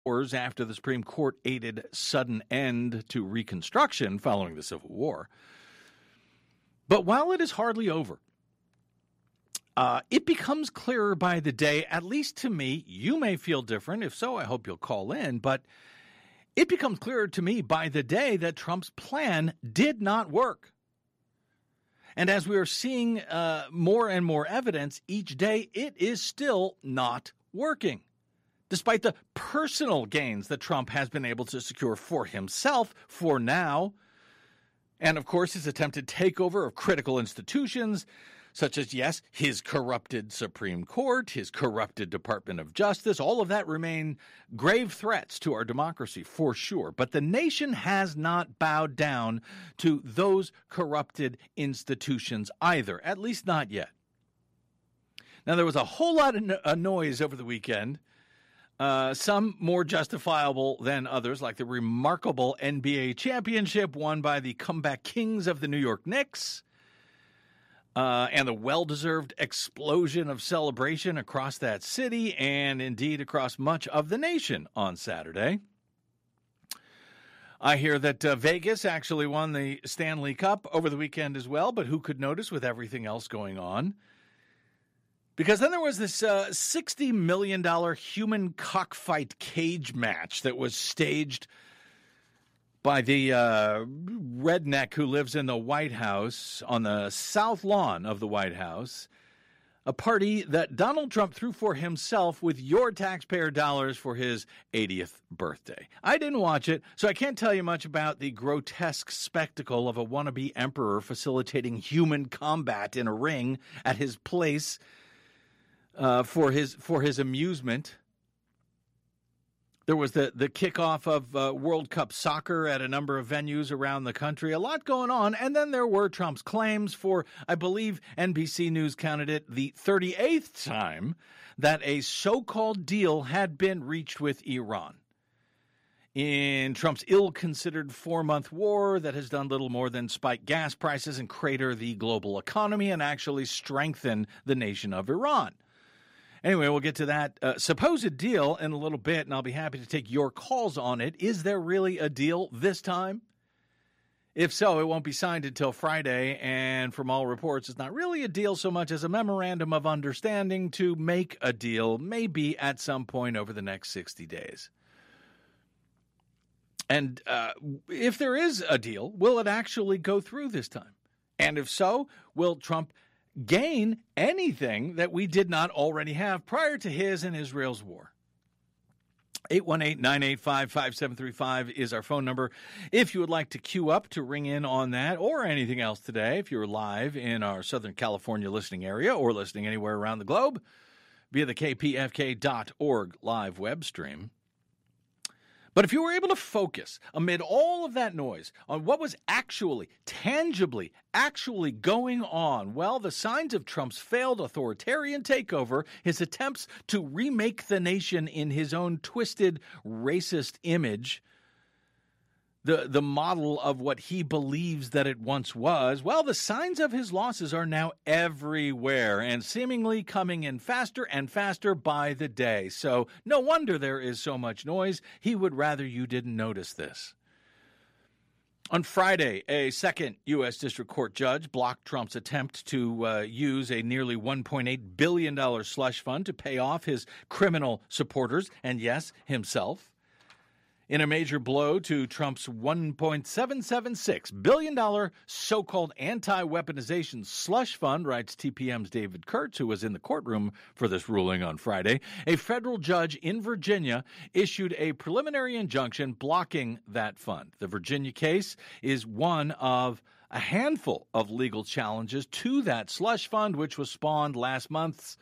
hours after the Supreme Court aided sudden end to Reconstruction following the Civil War. But while it is hardly over, it becomes clearer by the day, at least to me. You may feel different. If so, I hope you'll call in. But it becomes clearer to me by the day that Trump's plan did not work. And as we are seeing more and more evidence each day, it is still not working. Despite the personal gains that Trump has been able to secure for himself for now, and of course his attempted takeover of critical institutions, such as, yes, his corrupted Supreme Court, his corrupted Department of Justice, all of that remain grave threats to our democracy for sure. But the nation has not bowed down to those corrupted institutions either, at least not yet. Now, there was a whole lot of noise over the weekend, some more justifiable than others, like the remarkable NBA championship won by the comeback kings of the New York Knicks, and the well-deserved explosion of celebration across that city and indeed across much of the nation on Saturday. I hear that Vegas actually won the Stanley Cup over the weekend as well, but who could notice with everything else going on? Because then there was this $60 million human cockfight cage match that was staged by the redneck who lives in the White House, on the south lawn of the White House, a party that Donald Trump threw for himself with your taxpayer dollars for his 80th birthday. I didn't watch it, so I can't tell you much about the grotesque spectacle of a wannabe emperor facilitating human combat in a ring at his place for his amusement. There was the kickoff of World Cup soccer at a number of venues around the country. A lot going on. And then there were Trump's claims for, I believe, NBC News counted it the 38th time that a so-called deal had been reached with Iran. In Trump's ill-considered 4-month war that has done little more than spike gas prices and crater the global economy and actually strengthen the nation of Iran. Anyway, we'll get to that supposed deal in a little bit, and I'll be happy to take your calls on it. Is there really a deal this time? If so, it won't be signed until Friday, and from all reports, it's not really a deal so much as a memorandum of understanding to make a deal, maybe at some point over the next 60 days. And if there is a deal, will it actually go through this time? And if so, will Trump gain anything that we did not already have prior to his and Israel's war? 818-985-5735 is our phone number. If you would like to queue up to ring in on that or anything else today, if you're live in our Southern California listening area or listening anywhere around the globe via the kpfk.org live web stream. But if you were able to focus amid all of that noise on what was actually, tangibly, going on, well, the signs of Trump's failed authoritarian takeover, his attempts to remake the nation in his own twisted, racist image, the model of what he believes that it once was, well, the signs of his losses are now everywhere and seemingly coming in faster and faster by the day. So no wonder there is so much noise. He would rather you didn't notice this. On Friday, a second U.S. District Court judge blocked Trump's attempt to use a nearly $1.8 billion slush fund to pay off his criminal supporters and, yes, himself. In a major blow to Trump's $1.776 billion so-called anti-weaponization slush fund, writes TPM's David Kurtz, who was in the courtroom for this ruling on Friday, a federal judge in Virginia issued a preliminary injunction blocking that fund. The Virginia case is one of a handful of legal challenges to that slush fund, which was spawned last month,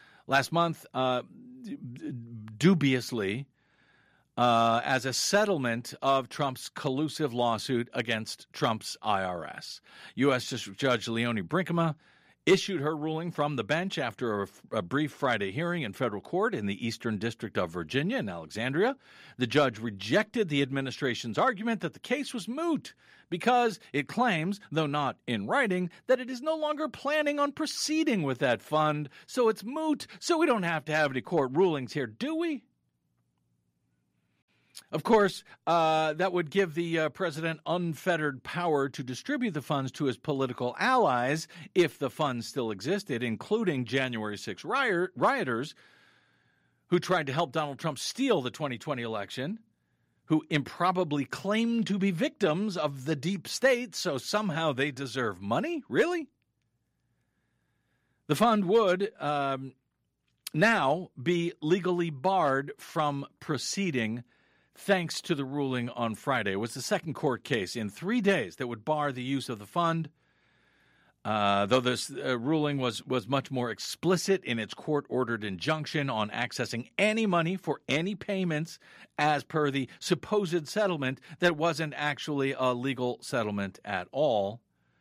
dubiously, as a settlement of Trump's collusive lawsuit against Trump's IRS. U.S. District Judge Leonie Brinkema issued her ruling from the bench after a brief Friday hearing in federal court in the Eastern District of Virginia in Alexandria. The judge rejected the administration's argument that the case was moot because it claims, though not in writing, that it is no longer planning on proceeding with that fund. So it's moot, so we don't have to have any court rulings here, do we? Of course, that would give the president unfettered power to distribute the funds to his political allies if the funds still existed, including January 6 rioters who tried to help Donald Trump steal the 2020 election, who improbably claimed to be victims of the deep state, so somehow they deserve money? Really? The fund would now be legally barred from proceeding thanks to the ruling on Friday. It was the second court case in 3 days that would bar the use of the fund, though this ruling was much more explicit in its court-ordered injunction on accessing any money for any payments as per the supposed settlement that wasn't actually a legal settlement at all.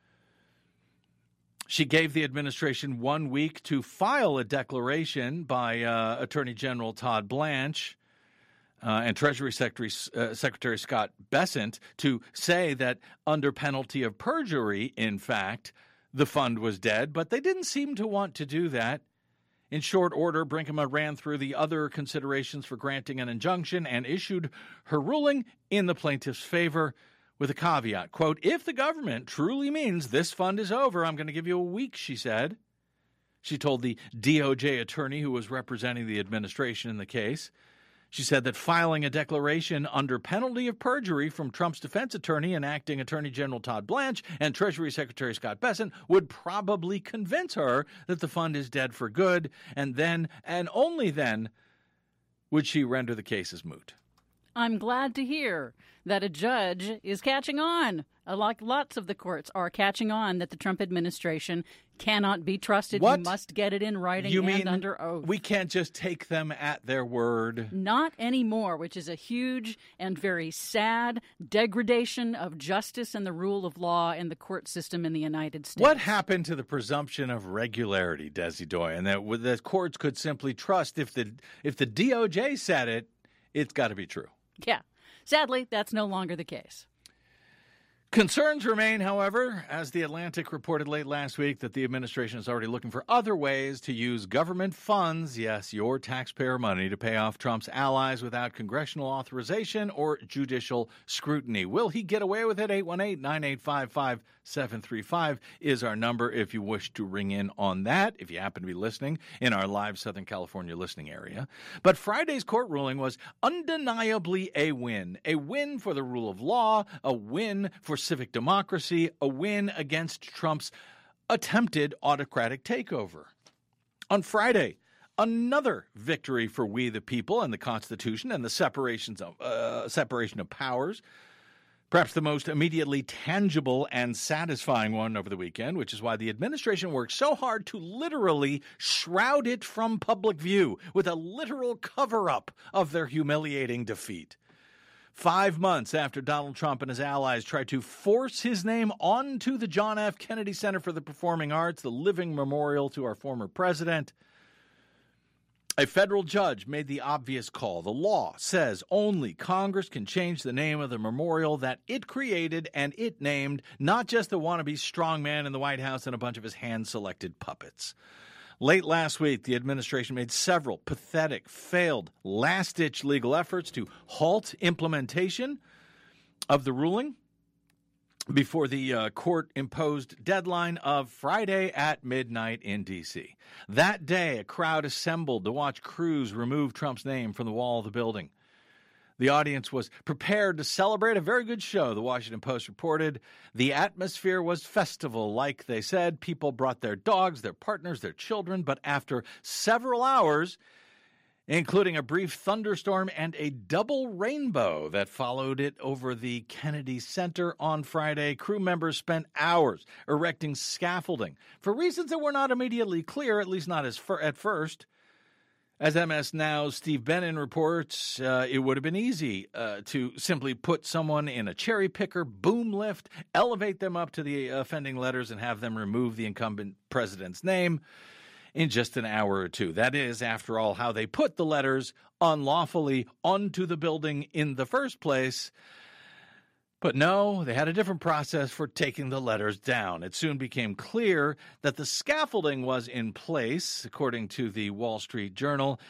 She gave the administration 1 week to file a declaration by Attorney General Todd Blanche and Treasury Secretary Scott Bessent to say that under penalty of perjury, in fact, the fund was dead, but they didn't seem to want to do that. In short order, Brinkema ran through the other considerations for granting an injunction and issued her ruling in the plaintiff's favor with a caveat. Quote, if the government truly means this fund is over, I'm going to give you a week, she said. She told the DOJ attorney who was representing the administration in the case. She said that filing a declaration under penalty of perjury from Trump's defense attorney and acting Attorney General Todd Blanche and Treasury Secretary Scott Bessent would probably convince her that the fund is dead for good, and then, and only then, would she render the case as moot. I'm glad to hear that a judge is catching on. Like lots of the courts are catching on that the Trump administration cannot be trusted. What? You must get it in writing You and mean under oath. We can't just take them at their word? Not anymore, which is a huge and very sad degradation of justice and the rule of law in the court system in the United States. What happened to the presumption of regularity, Desi Doyen, that the courts could simply trust if the DOJ said it, it's got to be true? Yeah. Sadly, that's no longer the case. Concerns remain, however, as The Atlantic reported late last week that the administration is already looking for other ways to use government funds, yes, your taxpayer money, to pay off Trump's allies without congressional authorization or judicial scrutiny. Will he get away with it? 818-985-5735 is our number if you wish to ring in on that, if you happen to be listening in our live Southern California listening area. But Friday's court ruling was undeniably a win for the rule of law, a win for civic democracy, a win against Trump's attempted autocratic takeover. On Friday, another victory for we the people and the Constitution and the separation of powers, perhaps the most immediately tangible and satisfying one over the weekend, which is why the administration worked so hard to literally shroud it from public view with a literal cover-up of their humiliating defeat. 5 months after Donald Trump and his allies tried to force his name onto the John F. Kennedy Center for the Performing Arts, the living memorial to our former president, a federal judge made the obvious call. The law says only Congress can change the name of the memorial that it created and it named, not just the wannabe strongman in the White House and a bunch of his hand-selected puppets. Late last week, the administration made several pathetic, failed, last-ditch legal efforts to halt implementation of the ruling before the court-imposed deadline of Friday at midnight in D.C. That day, a crowd assembled to watch crews remove Trump's name from the wall of the building. The audience was prepared to celebrate a very good show, the Washington Post reported. The atmosphere was festival-like, they said. People brought their dogs, their partners, their children, but after several hours, including a brief thunderstorm and a double rainbow that followed it over the Kennedy Center on Friday, crew members spent hours erecting scaffolding for reasons that were not immediately clear, at least not at first. As MS Now's Steve Bannon reports, it would have been easy to simply put someone in a cherry picker, boom lift, elevate them up to the offending letters, and have them remove the incumbent president's name in just an hour or two. That is, after all, how they put the letters unlawfully onto the building in the first place. But no, they had a different process for taking the letters down. It soon became clear that the scaffolding was in place, according to the Wall Street Journal,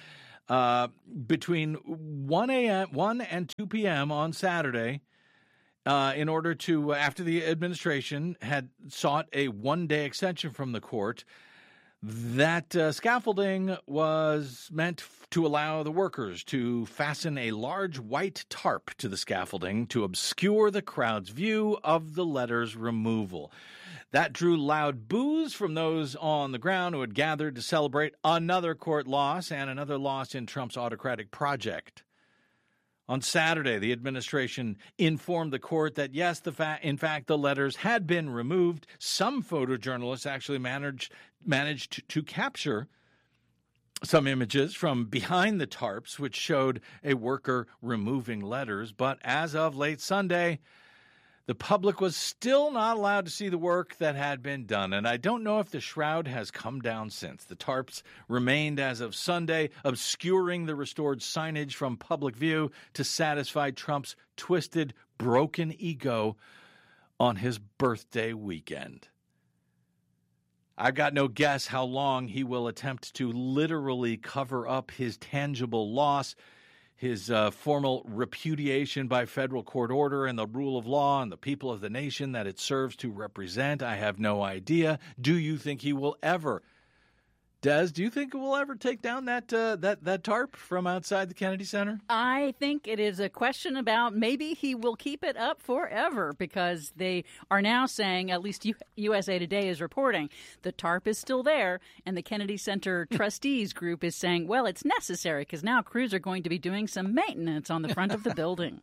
between 1 and 2 p.m. on Saturday in order to, after the administration had sought a one-day extension from the court. That scaffolding was meant to allow the workers to fasten a large white tarp to the scaffolding to obscure the crowd's view of the letter's removal. That drew loud boos from those on the ground who had gathered to celebrate another court loss and another loss in Trump's autocratic project. On Saturday, the administration informed the court that, yes, in fact, the letters had been removed. Some photojournalists actually managed to capture some images from behind the tarps, which showed a worker removing letters. But as of late Sunday, the public was still not allowed to see the work that had been done. And I don't know if the shroud has come down since. The tarps remained as of Sunday, obscuring the restored signage from public view to satisfy Trump's twisted, broken ego on his birthday weekend. I've got no guess how long he will attempt to literally cover up his tangible loss, his formal repudiation by federal court order and the rule of law and the people of the nation that it serves to represent. I have no idea. Do you think he will ever? Des, do you think we'll ever take down that tarp from outside the Kennedy Center? I think it is a question about maybe he will keep it up forever, because they are now saying, at least USA Today is reporting, the tarp is still there, and the Kennedy Center trustees group is saying, well, it's necessary because now crews are going to be doing some maintenance on the front of the building.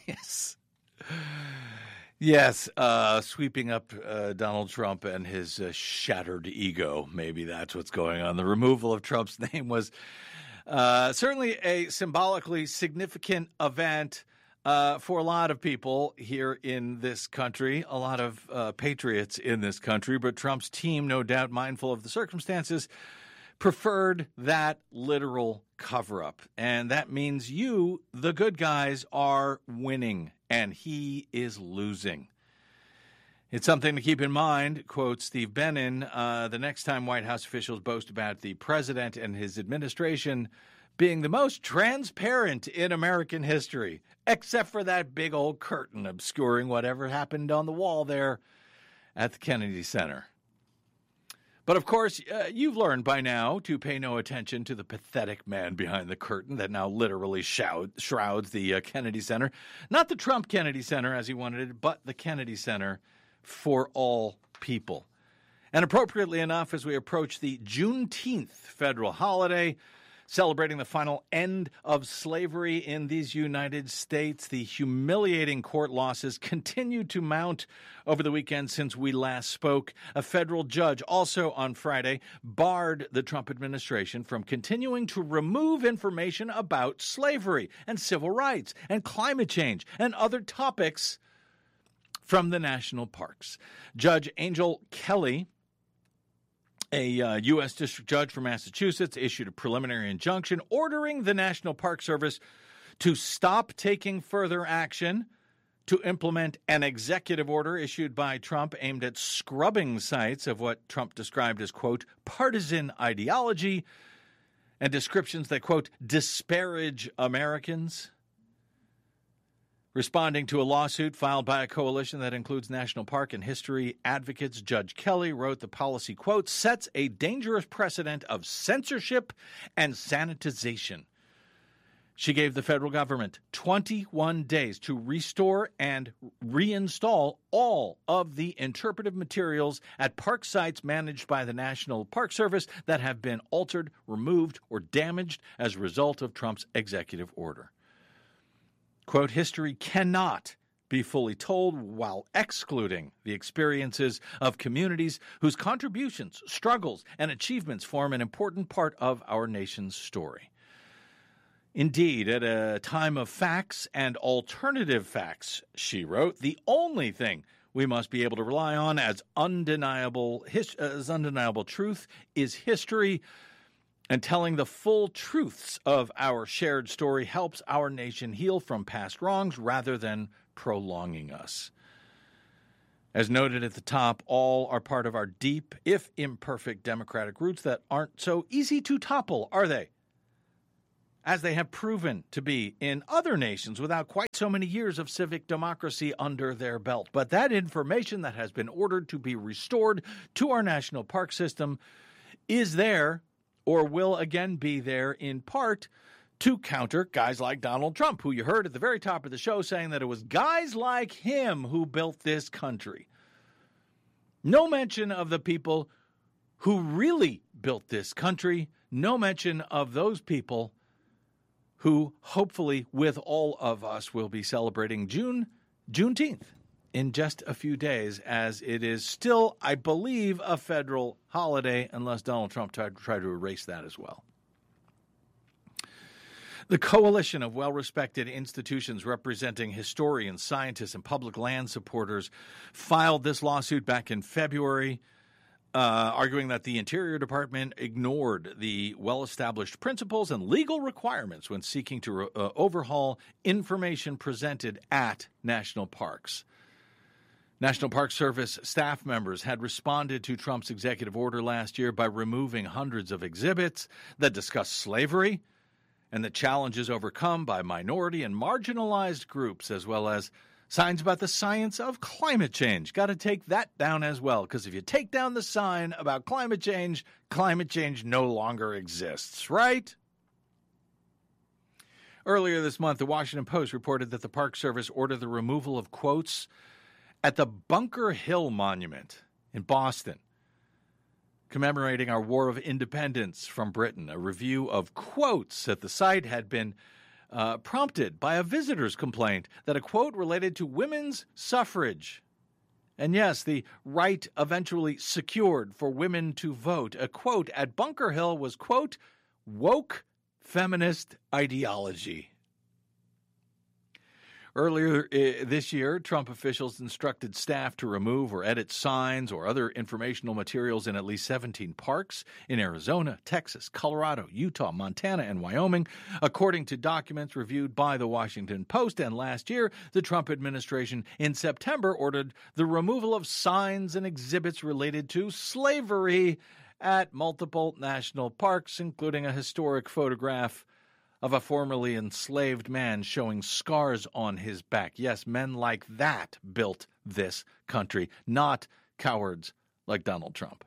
Yes, sweeping up Donald Trump and his shattered ego. Maybe that's what's going on. The removal of Trump's name was certainly a symbolically significant event for a lot of people here in this country, a lot of patriots in this country. But Trump's team, no doubt mindful of the circumstances, preferred that literal cover-up. And that means you, the good guys, are winning, and he is losing. It's something to keep in mind, quote Steve Bannon, the next time White House officials boast about the president and his administration being the most transparent in American history, except for that big old curtain obscuring whatever happened on the wall there at the Kennedy Center. But, of course, you've learned by now to pay no attention to the pathetic man behind the curtain that now literally shrouds the Kennedy Center. Not the Trump Kennedy Center, as he wanted it, but the Kennedy Center for all people. And appropriately enough, as we approach the Juneteenth federal holiday, celebrating the final end of slavery in these United States, the humiliating court losses continue to mount over the weekend since we last spoke. A federal judge also on Friday barred the Trump administration from continuing to remove information about slavery and civil rights and climate change and other topics from the national parks. Judge Angel Kelly, a U.S. District Judge from Massachusetts, issued a preliminary injunction ordering the National Park Service to stop taking further action to implement an executive order issued by Trump aimed at scrubbing sites of what Trump described as, quote, partisan ideology and descriptions that, quote, disparage Americans. Responding to a lawsuit filed by a coalition that includes national park and history advocates, Judge Kelly wrote the policy, quote, sets a dangerous precedent of censorship and sanitization. She gave the federal government 21 days to restore and reinstall all of the interpretive materials at park sites managed by the National Park Service that have been altered, removed, or damaged as a result of Trump's executive order. Quote, history cannot be fully told while excluding the experiences of communities whose contributions, struggles, and achievements form an important part of our nation's story. Indeed, at a time of facts and alternative facts, she wrote, the only thing we must be able to rely on as undeniable truth is history. And telling the full truths of our shared story helps our nation heal from past wrongs rather than prolonging us. As noted at the top, all are part of our deep, if imperfect, democratic roots that aren't so easy to topple, are they? as they have proven to be in other nations without quite so many years of civic democracy under their belt. But that information that has been ordered to be restored to our national park system is there, or will again be there in part, to counter guys like Donald Trump, who you heard at the very top of the show saying that it was guys like him who built this country. No mention of the people who really built this country. No mention of those people who hopefully with all of us will be celebrating Juneteenth in just a few days, as it is still, I believe, a federal holiday, unless Donald Trump tried to erase that as well. The coalition of well-respected institutions representing historians, scientists, and public land supporters filed this lawsuit back in February, arguing that the Interior Department ignored the well-established principles and legal requirements when seeking to overhaul information presented at national parks. National Park Service staff members had responded to Trump's executive order last year by removing hundreds of exhibits that discuss slavery and the challenges overcome by minority and marginalized groups, as well as signs about the science of climate change. Got to take that down as well, because if you take down the sign about climate change no longer exists, right? Earlier this month, the Washington Post reported that the Park Service ordered the removal of quotes at the Bunker Hill Monument in Boston, commemorating our War of Independence from Britain. A review of quotes at the site had been prompted by a visitor's complaint that a quote related to women's suffrage. And yes, the right eventually secured for women to vote. A quote at Bunker Hill was, quote, woke feminist ideology. Earlier this year, Trump officials instructed staff to remove or edit signs or other informational materials in at least 17 parks in Arizona, Texas, Colorado, Utah, Montana, and Wyoming, according to documents reviewed by the Washington Post. And last year, the Trump administration in September ordered the removal of signs and exhibits related to slavery at multiple national parks, including a historic photograph of a formerly enslaved man showing scars on his back. Yes, men like that built this country, not cowards like Donald Trump.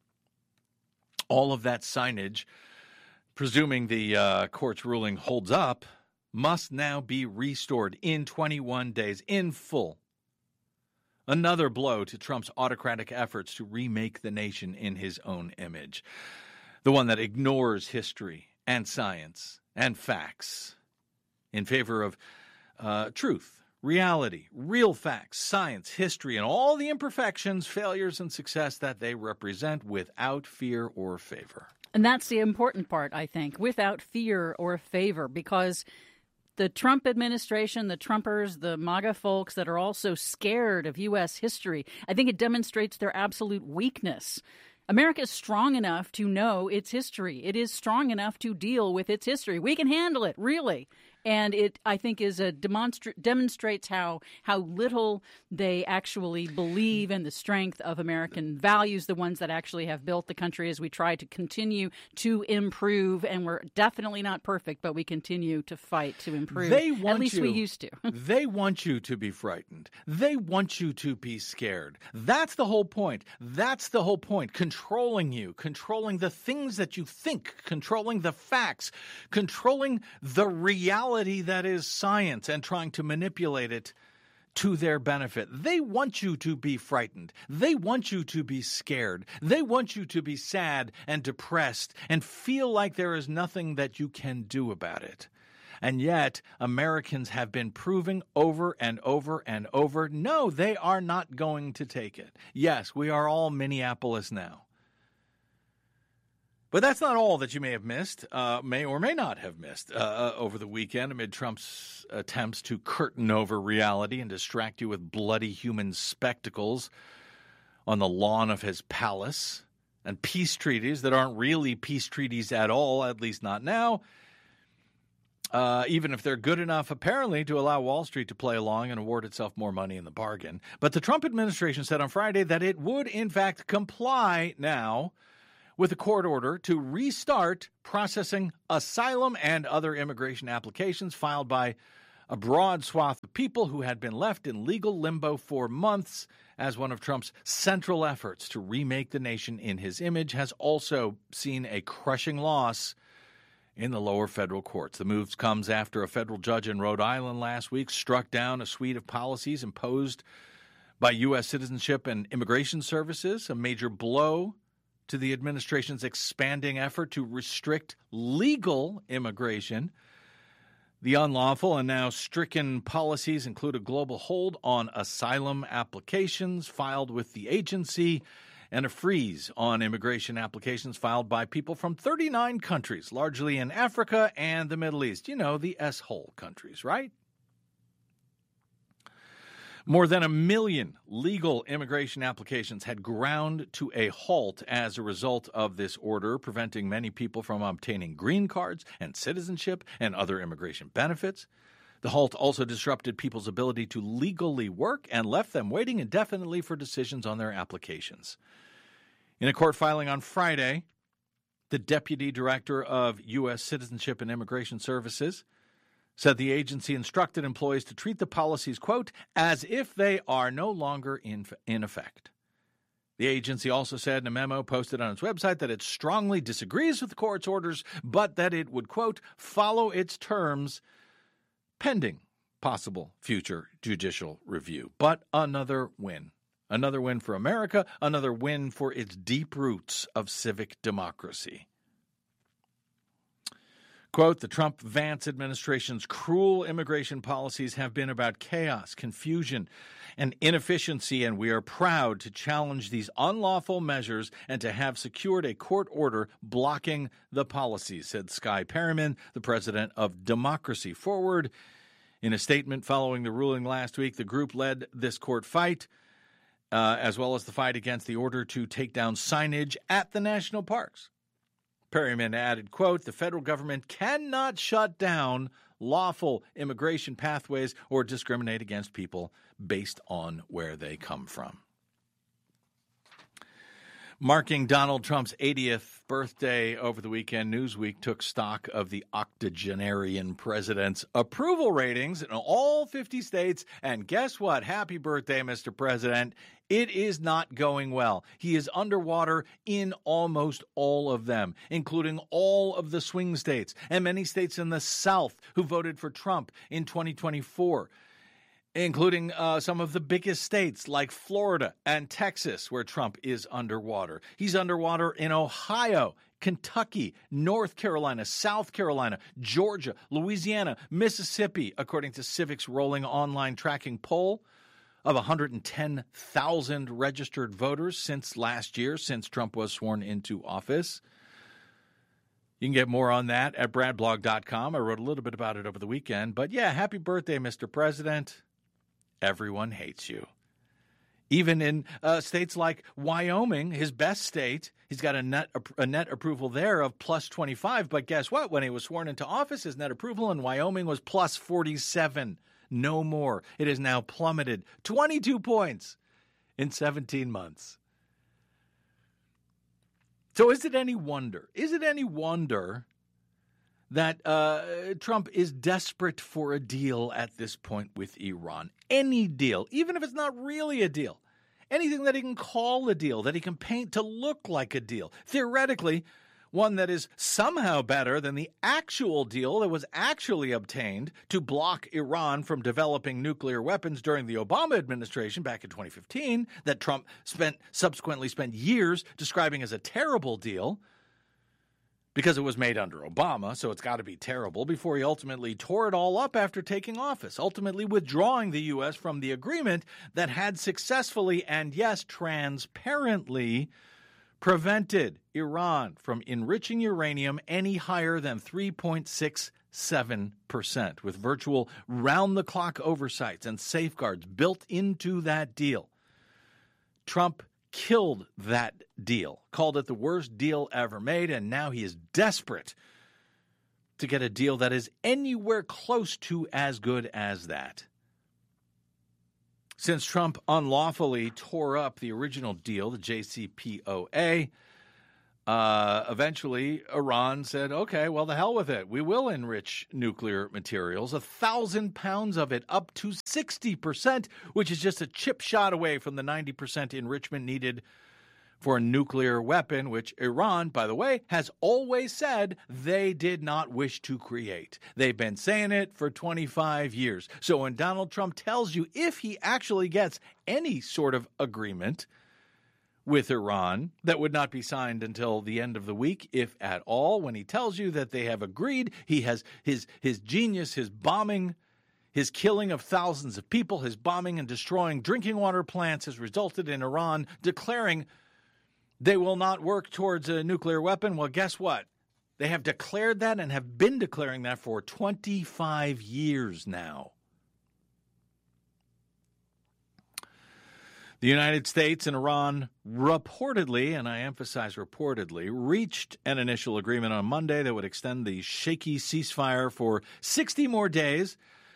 All of that signage, presuming the court's ruling holds up, must now be restored in 21 days in full. Another blow to Trump's autocratic efforts to remake the nation in his own image, the one that ignores history and science and facts in favor of truth, reality, real facts, science, history, and all the imperfections, failures, and success that they represent without fear or favor. And that's the important part, I think, without fear or favor, because the Trump administration, the Trumpers, the MAGA folks that are also scared of U.S. history, I think it demonstrates their absolute weakness. America is strong enough to know its history. It is strong enough to deal with its history. We can handle it, really. And it, I think, demonstrates how little they actually believe in the strength of American values, the ones that actually have built the country as we try to continue to improve. And we're definitely not perfect, but we continue to fight to improve. At least we used to. They want you to be frightened. They want you to be scared. That's the whole point. That's the whole point. Controlling you, controlling the things that you think, controlling the facts, controlling the reality that is science, and trying to manipulate it to their benefit. They want you to be frightened. They want you to be scared. They want you to be sad and depressed and feel like there is nothing that you can do about it. And yet, Americans have been proving over and over and over, no, they are not going to take it. Yes, we are all Minneapolis now. But that's not all that you may have missed, may or may not have missed over the weekend amid Trump's attempts to curtain over reality and distract you with bloody human spectacles on the lawn of his palace, and peace treaties that aren't really peace treaties at all, at least not now, even if they're good enough, apparently, to allow Wall Street to play along and award itself more money in the bargain. But the Trump administration said on Friday that it would, in fact, comply now with a court order to restart processing asylum and other immigration applications filed by a broad swath of people who had been left in legal limbo for months as one of Trump's central efforts to remake the nation in his image has also seen a crushing loss in the lower federal courts. The move comes after a federal judge in Rhode Island last week struck down a suite of policies imposed by U.S. Citizenship and Immigration Services, a major blow to the administration's expanding effort to restrict legal immigration. The unlawful and now stricken policies include a global hold on asylum applications filed with the agency and a freeze on immigration applications filed by people from 39 countries, largely in Africa and the Middle East. You know, the S-hole countries, right? More than 1 million legal immigration applications had ground to a halt as a result of this order, preventing many people from obtaining green cards and citizenship and other immigration benefits. The halt also disrupted people's ability to legally work and left them waiting indefinitely for decisions on their applications. In a court filing on Friday, the deputy director of U.S. Citizenship and Immigration Services said the agency instructed employees to treat the policies, quote, as if they are no longer in effect. The agency also said in a memo posted on its website that it strongly disagrees with the court's orders, but that it would, quote, follow its terms pending possible future judicial review. But another win. Another win for America, another win for its deep roots of civic democracy. Quote, the Trump-Vance administration's cruel immigration policies have been about chaos, confusion, and inefficiency, and we are proud to challenge these unlawful measures and to have secured a court order blocking the policies, said Skye Perryman, the president of Democracy Forward. In a statement following the ruling last week, the group led this court fight, as well as the fight against the order to take down signage at the national parks. Perryman added, quote, the federal government cannot shut down lawful immigration pathways or discriminate against people based on where they come from. Marking Donald Trump's 80th birthday over the weekend, Newsweek took stock of the octogenarian president's approval ratings in all 50 states. And guess what? Happy birthday, Mr. President. It is not going well. He is underwater in almost all of them, including all of the swing states and many states in the South who voted for Trump in 2024. Including some of the biggest states like Florida and Texas, where Trump is underwater. He's underwater in Ohio, Kentucky, North Carolina, South Carolina, Georgia, Louisiana, Mississippi, according to Civic's rolling online tracking poll of 110,000 registered voters since last year, since Trump was sworn into office. You can get more on that at bradblog.com. I wrote a little bit about it over the weekend. But yeah, happy birthday, Mr. President. Everyone hates you. Even in states like Wyoming, his best state, he's got a net approval there of plus 25. But guess what? When he was sworn into office, his net approval in Wyoming was plus 47. No more. It has now plummeted 22 points in 17 months. So is it any wonder? That Trump is desperate for a deal at this point with Iran? Any deal, even if it's not really a deal. Anything that he can call a deal, that he can paint to look like a deal. Theoretically, one that is somehow better than the actual deal that was actually obtained to block Iran from developing nuclear weapons during the Obama administration back in 2015, that Trump subsequently spent years describing as a terrible deal, because it was made under Obama, so it's got to be terrible, before he ultimately tore it all up after taking office, ultimately withdrawing the U.S. from the agreement that had successfully and, yes, transparently prevented Iran from enriching uranium any higher than 3.67%, with virtual round-the-clock oversights and safeguards built into that deal. Trump killed that deal, called it the worst deal ever made, and now he is desperate to get a deal that is anywhere close to as good as that. Since Trump unlawfully tore up the original deal, the JCPOA, Eventually, Iran said, okay, well, the hell with it. We will enrich nuclear materials, 1,000 pounds of it up to 60%, which is just a chip shot away from the 90% enrichment needed for a nuclear weapon, which Iran, by the way, has always said they did not wish to create. They've been saying it for 25 years. So when Donald Trump tells you if he actually gets any sort of agreement with Iran that would not be signed until the end of the week, if at all, when he tells you that they have agreed, he has his genius, his bombing, his killing of thousands of people, his bombing and destroying drinking water plants has resulted in Iran declaring they will not work towards a nuclear weapon. Well, guess what? They have declared that and have been declaring that for 25 years now. The United States and Iran reportedly, and I emphasize reportedly, reached an initial agreement on Monday that would extend the shaky ceasefire for 60 more days,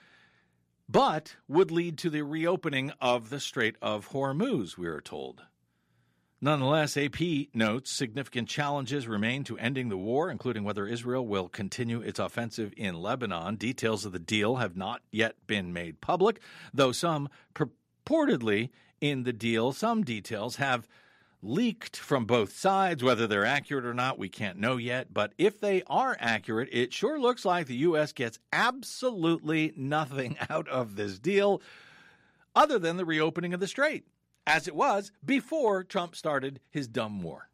but would lead to the reopening of the Strait of Hormuz, we are told. Nonetheless, AP notes significant challenges remain to ending the war, including whether Israel will continue its offensive in Lebanon. Details of the deal have not yet been made public, though some purportedly in the deal, some details have leaked from both sides. Whether they're accurate or not, we can't know yet. But if they are accurate, it sure looks like the U.S. gets absolutely nothing out of this deal other than the reopening of the strait, as it was before Trump started his dumb war.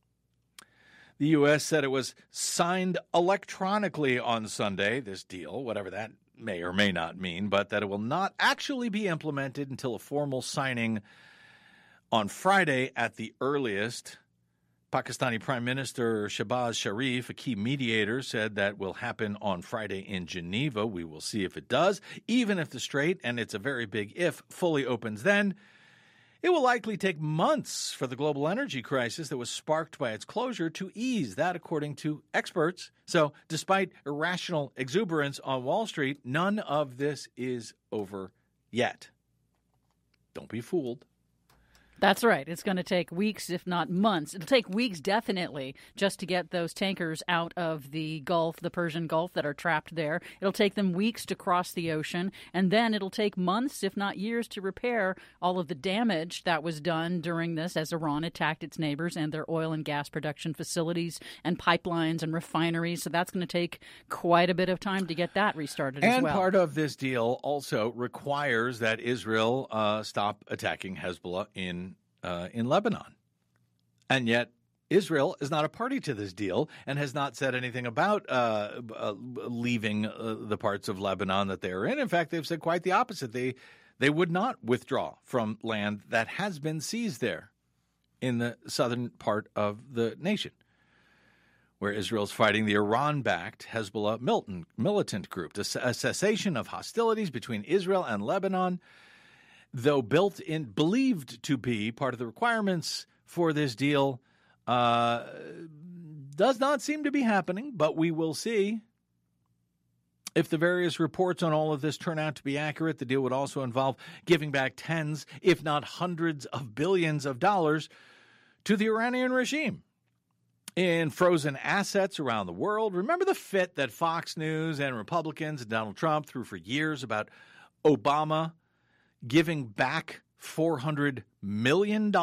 The U.S. said it was signed electronically on Sunday, this deal, whatever that may or may not mean, but that it will not actually be implemented until a formal signing on Friday at the earliest. Pakistani Prime Minister Shehbaz Sharif, a key mediator, said that will happen on Friday in Geneva. We will see if it does. Even if the strait, and it's a very big if, fully opens then, it will likely take months for the global energy crisis that was sparked by its closure to ease. That, according to experts. So, despite irrational exuberance on Wall Street, none of this is over yet. Don't be fooled. That's right. It's going to take weeks, if not months. It'll take weeks, definitely, just to get those tankers out of the Gulf, the Persian Gulf, that are trapped there. It'll take them weeks to cross the ocean, and then it'll take months, if not years, to repair all of the damage that was done during this as Iran attacked its neighbors and their oil and gas production facilities and pipelines and refineries. So that's going to take quite a bit of time to get that restarted as well. And part of this deal also requires that Israel stop attacking Hezbollah in Lebanon. And yet Israel is not a party to this deal and has not said anything about leaving the parts of Lebanon that they are in. In fact, they've said quite the opposite. They would not withdraw from land that has been seized there in the southern part of the nation, where Israel's fighting the Iran-backed Hezbollah militant group. A cessation of hostilities between Israel and Lebanon, though believed to be part of the requirements for this deal, does not seem to be happening, but we will see. If the various reports on all of this turn out to be accurate, the deal would also involve giving back tens, if not hundreds of billions of dollars to the Iranian regime in frozen assets around the world. Remember the fit that Fox News and Republicans and Donald Trump threw for years about Obama giving back $400 million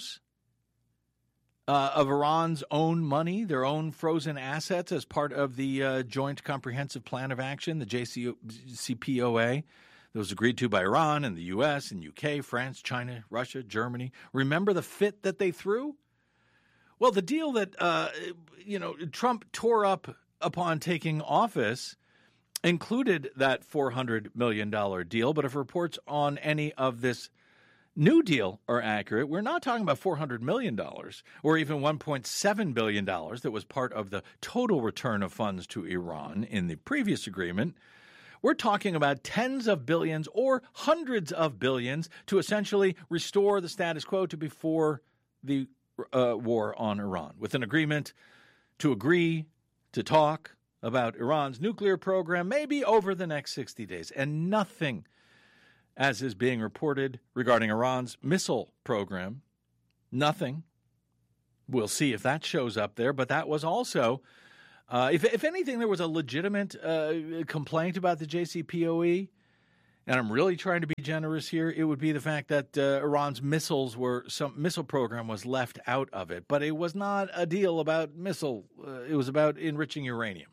of Iran's own money, their own frozen assets, as part of the Joint Comprehensive Plan of Action, the JCPOA, that was agreed to by Iran and the U.S. and UK, France, China, Russia, Germany. Remember the fit that they threw? Well, the deal that Trump tore up upon taking office included that $400 million deal. But if reports on any of this new deal are accurate, we're not talking about $400 million or even $1.7 billion that was part of the total return of funds to Iran in the previous agreement. We're talking about tens of billions or hundreds of billions to essentially restore the status quo to before the war on Iran, with an agreement to agree to talk about Iran's nuclear program maybe over the next 60 days. And nothing, as is being reported regarding Iran's missile program, nothing We'll see if that shows up there. But that was also, if anything, there was a legitimate complaint about the JCPOE. And I'm really trying to be generous here. It would be the fact that Iran's missile program was left out of it. But it was not a deal about it was about enriching uranium.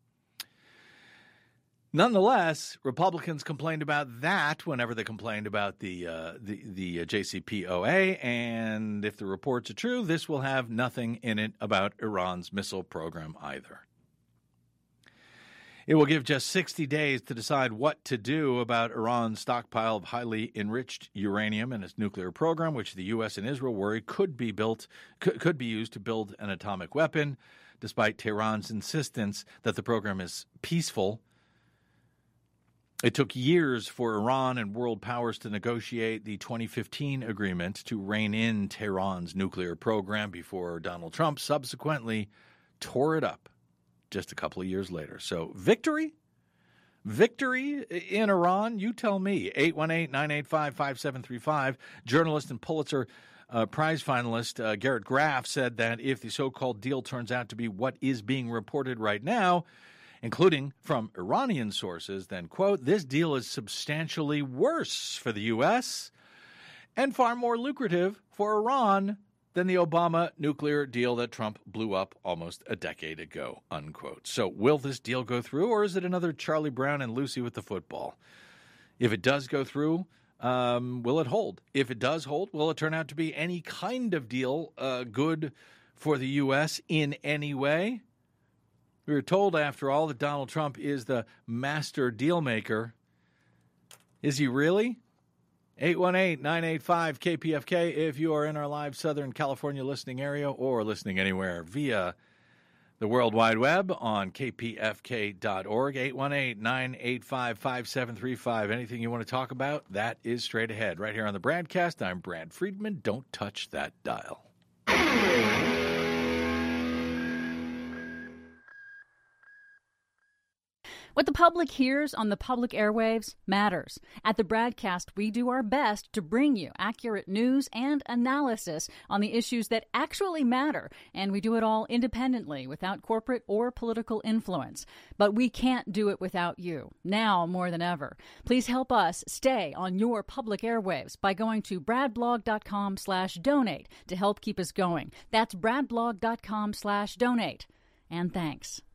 Nonetheless, Republicans complained about that whenever they complained about the JCPOA. And if the reports are true, this will have nothing in it about Iran's missile program either. It will give just 60 days to decide what to do about Iran's stockpile of highly enriched uranium and its nuclear program, which the U.S. and Israel worry could be used to build an atomic weapon, despite Tehran's insistence that the program is peaceful. It took years for Iran and world powers to negotiate the 2015 agreement to rein in Tehran's nuclear program before Donald Trump subsequently tore it up just a couple of years later. So victory in Iran, you tell me. 818-985-5735. Journalist and Pulitzer Prize finalist Garrett Graff said that if the so-called deal turns out to be what is being reported right now, including from Iranian sources, then, quote, this deal is substantially worse for the U.S. and far more lucrative for Iran than the Obama nuclear deal that Trump blew up almost a decade ago, unquote. So will this deal go through, or is it another Charlie Brown and Lucy with the football? If it does go through, will it hold? If it does hold, will it turn out to be any kind of deal good for the U.S. in any way? We were told, after all, that Donald Trump is the master deal maker. Is he really? 818-985-KPFK if you are in our live Southern California listening area or listening anywhere via the World Wide Web on kpfk.org. 818-985-5735. Anything you want to talk about, that is straight ahead. Right here on the Bradcast, I'm Brad Friedman. Don't touch that dial. What the public hears on the public airwaves matters. At the Bradcast, we do our best to bring you accurate news and analysis on the issues that actually matter, and we do it all independently, without corporate or political influence. But we can't do it without you, now more than ever. Please help us stay on your public airwaves by going to bradblog.com/donate to help keep us going. That's bradblog.com/donate. And thanks.